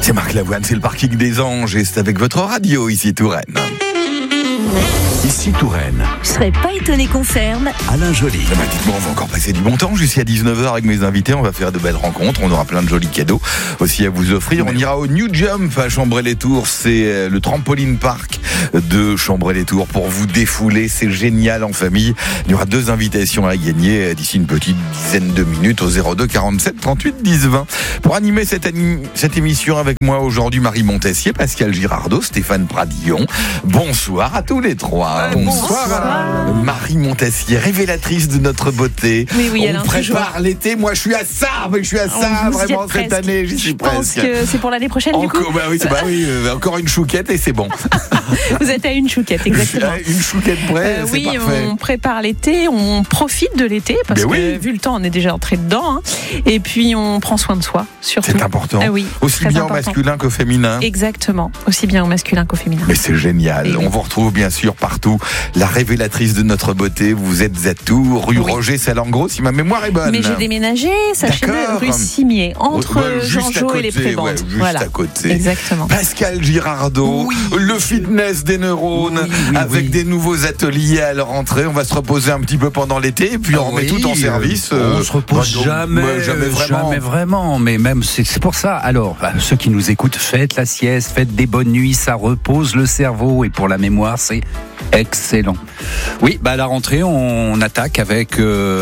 C'est Marc Lavoine, c'est le parking des Anges et c'est avec votre radio ici Touraine. Ici Touraine. Je serais pas étonné qu'on ferme. Alain Joly. Dites-moi, on va encore passer du bon temps jusqu'à 19h avec mes invités. On va faire de belles rencontres. On aura plein de jolis cadeaux aussi à vous offrir. On ira au New Jump à Chambray-les-Tours. C'est le trampoline park de Chambray-les-Tours pour vous défouler. C'est génial en famille. Il y aura 2 invitations à gagner d'ici une petite dizaine de minutes au 02 47 38 10 20. Pour animer cette émission avec moi aujourd'hui, Marie Montessier, Pascal Girardot, Stéphane Pradillon. Bonsoir à tous les trois. Bonsoir. Marie Montessier, révélatrice de notre beauté. Oui, on Alain, prépare toujours. L'été. Moi, je suis à ça. Vraiment cette année. J'y suis presque. Je pense que c'est pour l'année prochaine, du coup. Encore une chouquette et c'est bon. Vous êtes à une chouquette, exactement. Une chouquette près, c'est oui, parfait. on prépare l'été, on profite de l'été parce que vu le temps, on est déjà entré dedans. Hein. Et puis on prend soin de soi, surtout. C'est important. Oui, aussi bien au masculin qu'au féminin. Exactement, aussi bien au masculin qu'au féminin. Mais c'est génial. On vous retrouve bien sûr partout. La révélatrice de notre beauté. Vous êtes à Tours, rue Roger Salengros, si ma mémoire est bonne. Mais j'ai déménagé, sachez-le, rue Cimier, entre Jean-Jo et les Prébendes. Juste à côté. Exactement. Pascal Girardot, le fitness des neurones, avec des nouveaux ateliers à la rentrée. On va se reposer un petit peu pendant l'été et puis on remet tout en service. On se repose jamais vraiment. Mais même c'est pour ça. Alors, ceux qui nous écoutent, faites la sieste, faites des bonnes nuits, ça repose le cerveau et pour la mémoire, c'est excellent. Oui, à la rentrée, on attaque avec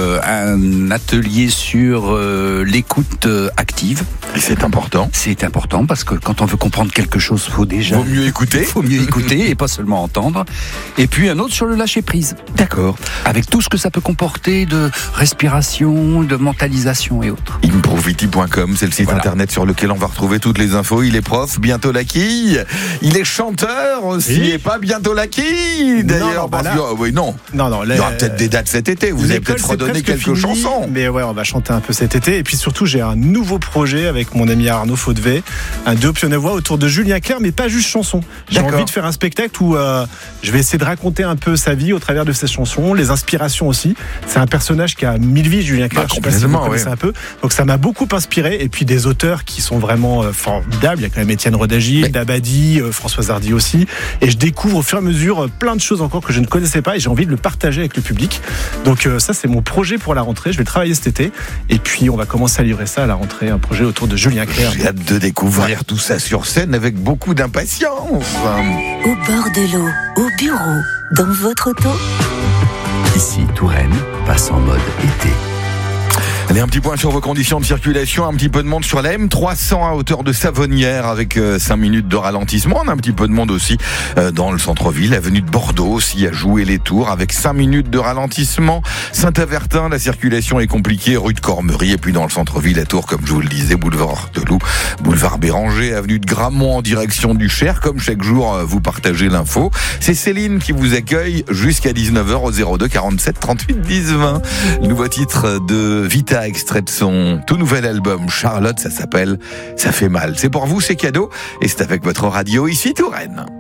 un atelier sur l'écoute active. Et c'est important. C'est important parce que quand on veut comprendre quelque chose, vaut mieux écouter et pas seulement entendre. Et puis un autre sur le lâcher prise. D'accord. Avec tout ce que ça peut comporter de respiration, de mentalisation et autres. Improviti.com, c'est le site internet sur lequel on va retrouver toutes les infos. Il est prof, bientôt la quille. Il est chanteur aussi, et pas bientôt la quille. D'ailleurs, Non. Il y aura peut-être des dates cet été. Vous allez peut-être redonner quelques chansons. Mais on va chanter un peu cet été. Et puis surtout, j'ai un nouveau projet avec mon ami Arnaud Faudevet, un duo piano-voix autour de Julien Clerc, mais pas juste chanson. J'ai envie de faire un spectacle où je vais essayer de raconter un peu sa vie au travers de ses chansons, les inspirations aussi. C'est un personnage qui a 1000 vies, Julien Clerc. Je sais pas si vous connaissez un peu. Donc ça m'a beaucoup inspiré. Et puis des auteurs qui sont vraiment formidables. Il y a quand même Étienne Rodagil, Dabadi, Françoise Hardy aussi. Et je découvre au fur et à mesure plein de choses encore que je ne connaissais pas et j'ai envie de le partager avec le public. Donc ça, c'est mon projet pour la rentrée. Je vais travailler cet été. Et puis on va commencer à livrer ça à la rentrée. Un projet autour de Julien Clerc. J'ai hâte de découvrir tout ça sur scène avec beaucoup d'impatience. Au bord de l'eau, au bureau, dans votre auto. Ici, Touraine passe en mode été. Allez, un petit point sur vos conditions de circulation, un petit peu de monde sur la M300 à hauteur de Savonnières avec 5 minutes de ralentissement. On a un petit peu de monde aussi dans le centre-ville, avenue de Bordeaux aussi à Jouer-les-Tours avec 5 minutes de ralentissement. Saint-Avertin, la circulation est compliquée, rue de Cormery et puis dans le centre-ville à Tours, comme je vous le disais, boulevard Horteloup, boulevard Béranger, avenue de Grammont en direction du Cher. Comme chaque jour, vous partagez l'info. C'est Céline qui vous accueille jusqu'à 19h au 02 47 38 10 20. Le nouveau titre de Vita, extrait de son tout nouvel album Charlotte, ça s'appelle Ça fait mal. C'est pour vous, c'est cadeau et c'est avec votre radio ici Touraine.